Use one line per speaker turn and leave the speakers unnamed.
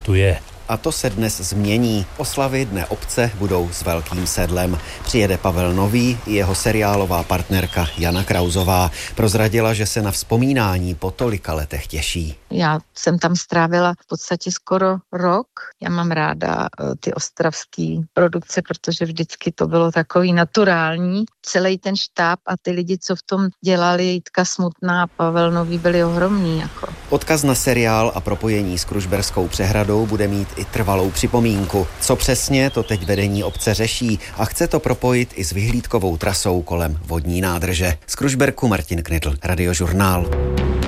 pamatuje.
A to se dnes změní. Oslavy Dne obce budou s velkým sedlem. Přijede Pavel Nový i jeho seriálová partnerka Jana Krausová. Prozradila, že se na vzpomínání po tolika letech těší.
Já jsem tam strávila v podstatě skoro rok. Já mám ráda ty ostravský produkce, protože vždycky to bylo takový naturální. Celý ten štáb a ty lidi, co v tom dělali, Jitka Smutná a Pavel Nový, byli ohromní.
Odkaz na seriál a propojení s Kružberskou přehradou bude mít i trvalou připomínku. Co přesně, to teď vedení obce řeší a chce to propojit i s vyhlídkovou trasou kolem vodní nádrže. Z Kružberku Martin Knitl, Radiožurnál.